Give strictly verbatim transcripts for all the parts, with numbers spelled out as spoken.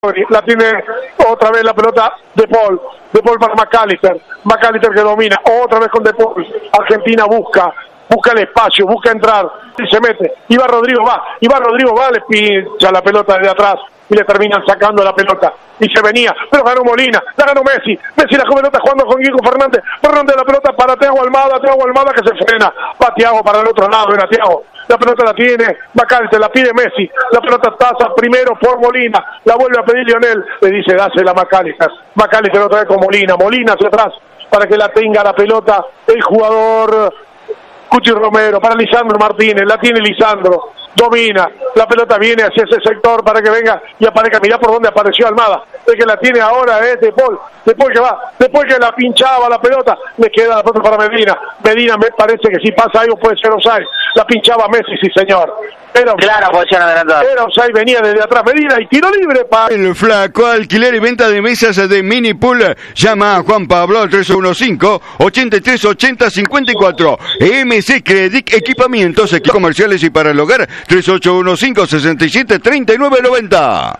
La tiene otra vez la pelota De Paul, De Paul para McAllister, McAllister que domina, otra vez con De Paul. Argentina busca, busca el espacio, busca entrar y se mete. Y va Rodrigo, va, y va Rodrigo, va, le pincha la pelota de atrás y le terminan sacando la pelota. Y se venía, pero ganó Molina, la ganó Messi, Messi la pelota jugando con Guido Fernández, Fernández la pelota para Thiago Almada, Thiago Almada que se frena, va Thiago para el otro lado, era Thiago, la pelota la tiene McAllister, la pide Messi, la pelota pasa primero por Molina, la vuelve a pedir Lionel, le dice dásela a McAllister, McAllister otra vez con Molina, Molina hacia atrás, para que la tenga la pelota el jugador Cuti Romero, para Lisandro Martínez, la tiene Lisandro, domina, la pelota viene hacia ese sector para que venga y aparezca, mirá por dónde apareció Almada, el que la tiene ahora es De Paul, De Paul que va, después que la pinchaba la pelota, le queda la pelota para Medina, Medina me parece que si pasa algo puede ser offside, la pinchaba Messi, sí señor, era claro, posición adelantada, era offside, venía desde atrás Medina y tiro libre para el flaco. Alquiler y venta de mesas de mini pool, llama a Juan Pablo al tres uno cinco, ocho tres ocho cero, cinco cuatro, M C Credit, equipamientos, equipos comerciales y para el hogar, tres ocho uno cinco, seis siete, tres nueve nueve cero.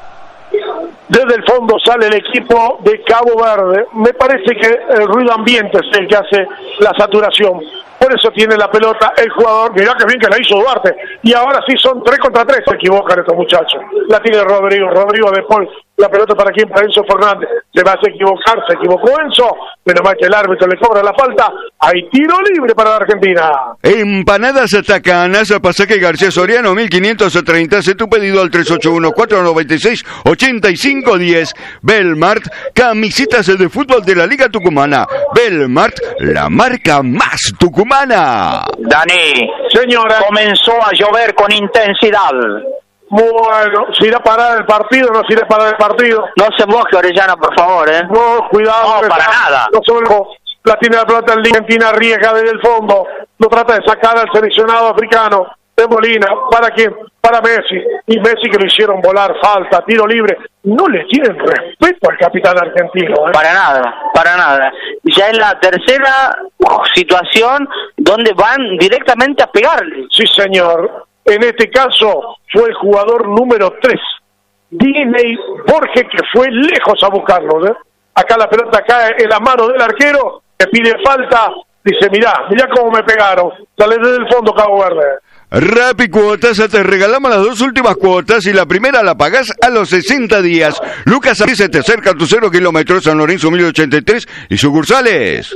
Desde el fondo sale el equipo de Cabo Verde. Me parece que el ruido ambiente es el que hace la saturación. Por eso tiene la pelota el jugador. Mirá que bien que la hizo Duarte. Y ahora sí son tres contra tres. Se equivocan estos muchachos. La tiene Rodrigo. Rodrigo De Paul. La pelota para quién, para Enzo Fernández. Se va a equivocar. Se equivocó Enzo. Menos mal que el árbitro le cobra la falta. Hay tiro libre para la Argentina. Empanadas Tacanas, pasaje García Soriano, mil quinientos treinta. Haz tu pedido al tres ocho uno, cuatro nueve seis, ocho cinco uno cero. Belmart, camisetas de fútbol de la Liga Tucumana. Belmart, la marca más tucumana. Dani, señora, comenzó a llover con intensidad. Bueno, si irá a parar el partido, no se irá a parar el partido. No se moje, Orellana, por favor, ¿eh? No, cuidado. No, para está, nada. No se vuelve. La tiene la pelota en Argentina, arriesga desde el fondo. Lo trata de sacar al seleccionado africano de Molina. ¿Para quién? Para Messi. Y Messi que lo hicieron volar, falta, tiro libre. No le tienen respeto al capitán argentino, ¿eh? Para nada, para nada. Ya es la tercera situación donde van directamente a pegarle. Sí, señor. En este caso fue el jugador número tres, Disney Borges, que fue lejos a buscarlo, ¿eh? Acá la pelota cae en la mano del arquero, que pide falta, dice, mirá, mirá cómo me pegaron, sale desde el fondo Cabo Verde. Rappi Cuotas, te regalamos las dos últimas cuotas y la primera la pagás a los sesenta días. Lucas, se te acerca a tu cero kilómetros, San Lorenzo mil ochenta y tres y sucursales.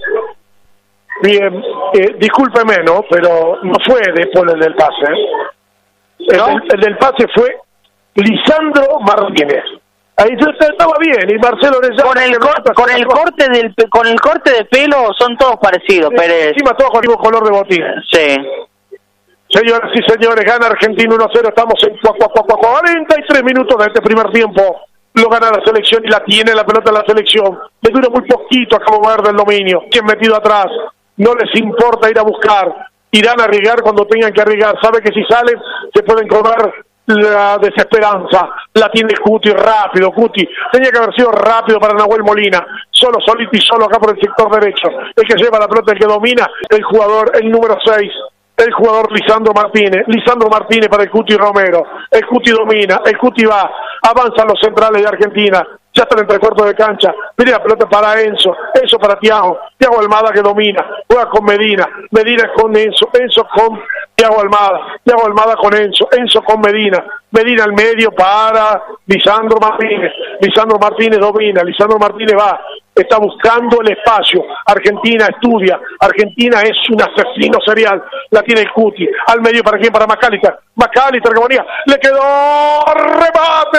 Bien, eh, discúlpeme, ¿no? Pero no fue De Paul el del pase, ¿eh? El, ¿no? el, el del pase fue Lisandro Martínez. Ahí estaba bien, y Marcelo Orellana con el cor, con el corte del con el corte de pelo son todos parecidos, sí, Pérez. Encima todos con el mismo color de botín. Sí. Señoras y señores, gana Argentina uno cero, estamos en cuarenta y tres minutos de este primer tiempo. Lo gana la selección y la tiene la pelota en la selección. Le dura muy poquito a Cabo Verde el dominio. ¿Quién metido atrás? No les importa ir a buscar. Irán a arriesgar cuando tengan que arriesgar. Sabe que si salen se pueden cobrar la desesperanza. La tiene Cuti rápido. Cuti tenía que haber sido rápido para Nahuel Molina. Solo, solito y solo acá por el sector derecho. El que lleva la pelota, el que domina, el jugador, el número seis. El jugador Lisandro Martínez, Lisandro Martínez para el Cuti Romero, el Cuti domina, el Cuti va, avanzan los centrales de Argentina, ya están entre cuartos de cancha, mira la pelota para Enzo, Enzo para Thiago, Thiago Almada que domina, juega con Medina, Medina con Enzo, Enzo con Thiago Almada, Thiago Almada con Enzo, Enzo con Medina, Medina al medio para Lisandro Martínez, Lisandro Martínez domina, Lisandro Martínez va, está buscando el espacio, Argentina estudia, Argentina es un asesino serial, la tiene el Cuti, al medio para quién, para McAllister, McAllister que ponía, le quedó remate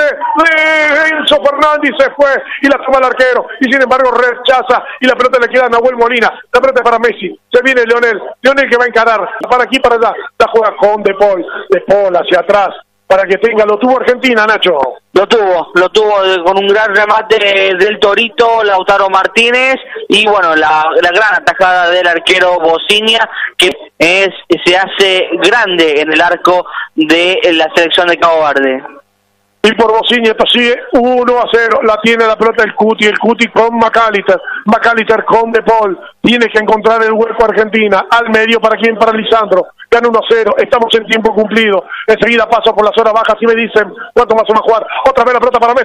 de Enzo Fernández, se fue y la toma el arquero, y sin embargo rechaza y la pelota le queda a Nahuel Molina, la pelota es para Messi, se viene Lionel, Lionel que va a encarar, para aquí, para allá, la juega con De Paul, De Paul hacia atrás, para que tenga, lo tuvo Argentina, Nacho. Lo tuvo, lo tuvo con un gran remate del Torito, Lautaro Martínez, y bueno, la, la gran atajada del arquero Bocinia, que es se hace grande en el arco de la selección de Cabo Verde. Y por Bocinia esto sigue uno a cero, la tiene la pelota el Cuti, el Cuti con McAllister, McAllister con De Paul, tiene que encontrar el hueco Argentina, al medio para quién, para Lisandro, gana uno a cero, estamos en tiempo cumplido, enseguida paso por las horas bajas y me dicen cuánto más o más jugar, otra vez la pelota para Messi.